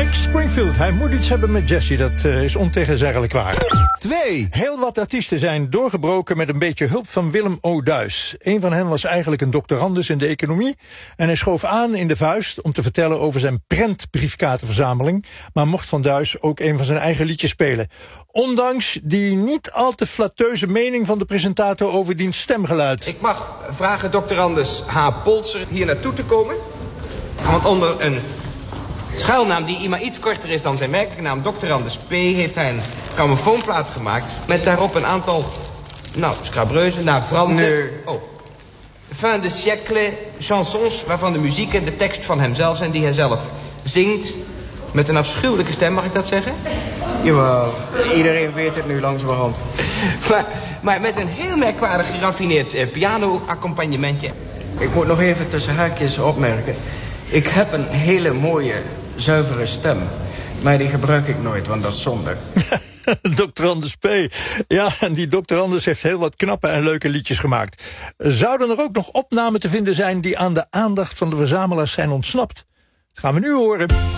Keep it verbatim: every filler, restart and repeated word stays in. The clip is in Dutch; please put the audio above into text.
Rick Springfield, hij moet iets hebben met Jessie, dat uh, is ontegenzeggelijk waar. Twee. Heel wat artiesten zijn doorgebroken met een beetje hulp van Willem O'Duis. Een van hen was eigenlijk een doctorandus in de economie en hij schoof aan in de Vuist om te vertellen over zijn prentbriefkaartenverzameling, maar mocht van Duis ook een van zijn eigen liedjes spelen. Ondanks die niet al te flatteuze mening van de presentator over diens stemgeluid. Ik mag vragen doctorandus H. Polser hier naartoe te komen. Want onder een schuilnaam die maar iets korter is dan zijn werkelijke naam, doctorandus P, heeft hij een grammofoonplaat gemaakt met daarop een aantal, nou, scabreuze, navrante... Nee. Oh. Fin de siècle chansons waarvan de muziek en de tekst van hemzelf zijn, die hij zelf zingt met een afschuwelijke stem, mag ik dat zeggen? Jawel, iedereen weet het nu langzamerhand. maar, maar met een heel merkwaardig geraffineerd eh, piano-accompagnementje. Ik moet nog even tussen haakjes opmerken. Ik heb een hele mooie, zuivere stem. Maar die gebruik ik nooit, want dat is zonde. Doctorandus P. Ja, en die doctorandus heeft heel wat knappe en leuke liedjes gemaakt. Zouden er ook nog opnamen te vinden zijn die aan de aandacht van de verzamelaars zijn ontsnapt? Dat gaan we nu horen.